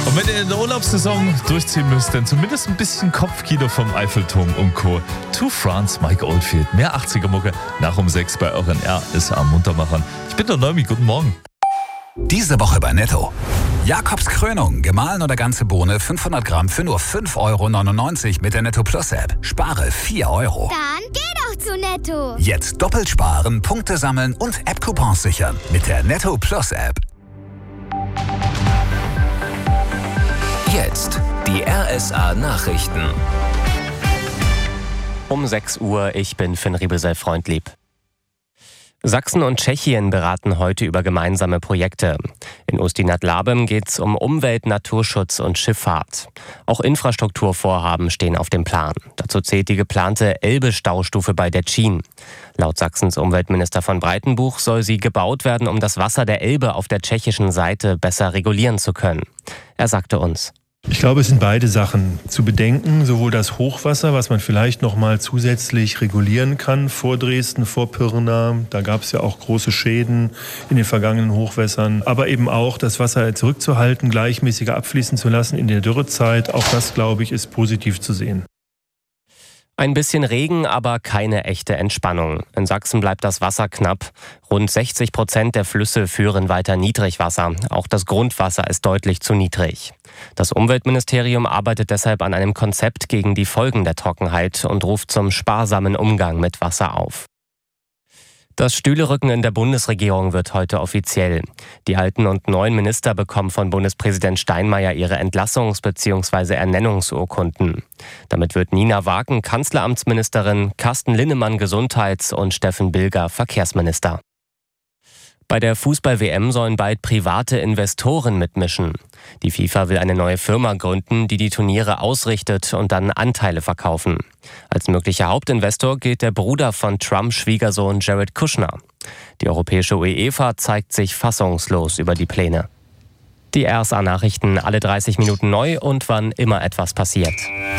Und wenn ihr in der Urlaubssaison durchziehen müsst, dann zumindest ein bisschen Kopfkino vom Eiffelturm und Co. To France, Mike Oldfield. Mehr 80er-Mucke nach um 6 bei euren RSA Muntermachern. Ich bin der Neumi, guten Morgen. Diese Woche bei Netto. Jakobs Krönung, gemahlen oder ganze Bohne, 500 Gramm für nur 5,99 € mit der Netto Plus App. Spare 4 €. Dann geh doch zu Netto. Jetzt doppelt sparen, Punkte sammeln und App-Coupons sichern mit der Netto Plus App. Jetzt die RSA Nachrichten. Um 6 Uhr, ich bin Finn Riebesell-Freundlieb. Sachsen und Tschechien beraten heute über gemeinsame Projekte. In Ústí-nad-Labem geht es um Umwelt, Naturschutz und Schifffahrt. Auch Infrastrukturvorhaben stehen auf dem Plan. Dazu zählt die geplante Elbe-Staustufe bei Detschin. Laut Sachsens Umweltminister von Breitenbuch soll sie gebaut werden, um das Wasser der Elbe auf der tschechischen Seite besser regulieren zu können. Er sagte uns: Ich glaube, es sind beide Sachen zu bedenken. Sowohl das Hochwasser, was man vielleicht noch mal zusätzlich regulieren kann vor Dresden, vor Pirna. Da gab es ja auch große Schäden in den vergangenen Hochwässern. Aber eben auch das Wasser zurückzuhalten, gleichmäßiger abfließen zu lassen in der Dürrezeit. Auch das, glaube ich, ist positiv zu sehen. Ein bisschen Regen, aber keine echte Entspannung. In Sachsen bleibt das Wasser knapp. Rund 60% der Flüsse führen weiter Niedrigwasser. Auch das Grundwasser ist deutlich zu niedrig. Das Umweltministerium arbeitet deshalb an einem Konzept gegen die Folgen der Trockenheit und ruft zum sparsamen Umgang mit Wasser auf. Das Stühlerücken in der Bundesregierung wird heute offiziell. Die alten und neuen Minister bekommen von Bundespräsident Steinmeier ihre Entlassungs- bzw. Ernennungsurkunden. Damit wird Nina Wagen Kanzleramtsministerin, Carsten Linnemann Gesundheits- und Steffen Bilger Verkehrsminister. Bei der Fußball-WM sollen bald private Investoren mitmischen. Die FIFA will eine neue Firma gründen, die die Turniere ausrichtet und dann Anteile verkaufen. Als möglicher Hauptinvestor gilt der Bruder von Trumps Schwiegersohn Jared Kushner. Die europäische UEFA zeigt sich fassungslos über die Pläne. Die RSA-Nachrichten alle 30 Minuten neu und wann immer etwas passiert.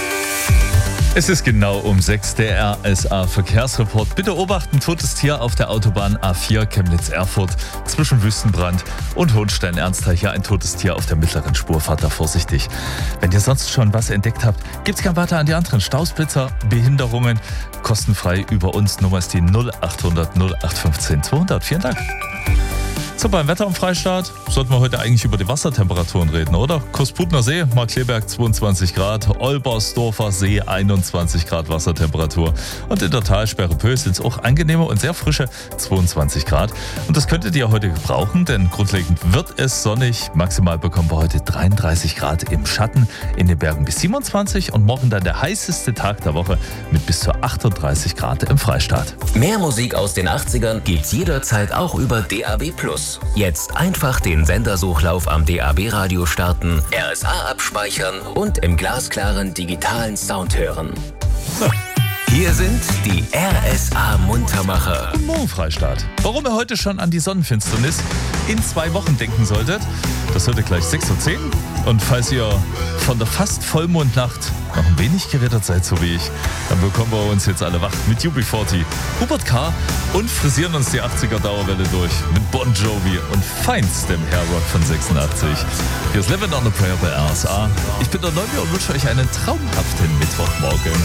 Es ist genau um 6 der RSA-Verkehrsreport. Bitte obachten, totes Tier auf der Autobahn A4 Chemnitz-Erfurt zwischen Wüstenbrand und Hohenstein-Ernsthal. Hier ein totes Tier auf der mittleren Spur. Fahrt da vorsichtig. Wenn ihr sonst schon was entdeckt habt, gibt's gern weiter an die anderen Stausblitzer, Behinderungen. Kostenfrei über uns. Nummer ist die 0800 0815 200. Vielen Dank. So, beim Wetter im Freistaat sollten wir heute eigentlich über die Wassertemperaturen reden, oder? Kosputner See, Markleberg 22 Grad, Olbersdorfer See 21 Grad Wassertemperatur und in der Talsperre Pöhl sind es auch angenehme und sehr frische 22 Grad. Und das könntet ihr heute gebrauchen, denn grundlegend wird es sonnig. Maximal bekommen wir heute 33 Grad im Schatten, in den Bergen bis 27 und morgen dann der heißeste Tag der Woche mit bis zu 38 Grad im Freistaat. Mehr Musik aus den 80ern gibt's jederzeit auch über DAB+. Jetzt einfach den Sendersuchlauf am DAB-Radio starten, RSA abspeichern und im glasklaren digitalen Sound hören. Hier sind die RSA Muntermacher. Guten Morgen, Freistaat. Warum ihr heute schon an die Sonnenfinsternis in 2 Wochen denken solltet, das heute gleich 6:10 Uhr. Und falls ihr von der fast Vollmondnacht noch ein wenig gerettet seid, so wie ich, dann bekommen wir uns jetzt alle wach mit UB40, Hubert K. und frisieren uns die 80er-Dauerwelle durch mit Bon Jovi und feinstem Hairrock von 86. Hier ist Living on a Prayer bei RSA. Ich bin der Neumi und wünsche euch einen traumhaften Mittwochmorgen.